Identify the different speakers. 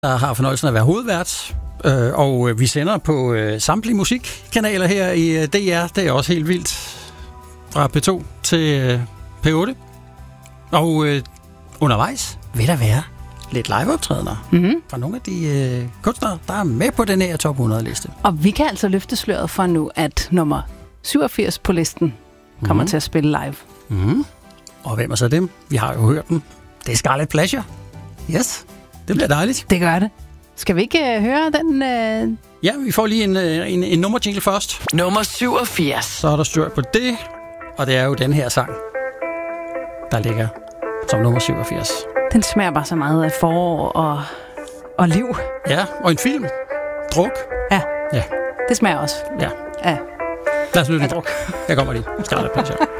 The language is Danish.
Speaker 1: der har fornøjelsen at være hovedvært, og vi sender på samtlige musikkanaler her i DR. Det er også helt vildt. Fra P2 til P8. Og undervejs vil der være lidt liveoptrædener fra nogle af de kunstnere, der er med på den her top 100-liste.
Speaker 2: Og vi kan altså løfte sløret for nu, at nummer 87 på listen kommer til at spille live.
Speaker 1: Og hvem er så dem? Vi har jo hørt dem. Det er Scarlet Pleasure. Yes, det bliver dejligt.
Speaker 2: Det gør det. Skal vi ikke høre den?
Speaker 1: Ja, vi får lige en nummerjingle først.
Speaker 3: Nummer 87.
Speaker 1: Så er der styr på det, og det er jo den her sang, der ligger som nummer 87.
Speaker 2: Den smager bare så meget af forår og liv.
Speaker 1: Ja, og en film. Druk.
Speaker 2: Ja,
Speaker 1: Ja.
Speaker 2: det smager også.
Speaker 1: Ja.
Speaker 2: Ja.
Speaker 1: Lad os lytte. Jeg kommer lige. Scarlet Pleasure.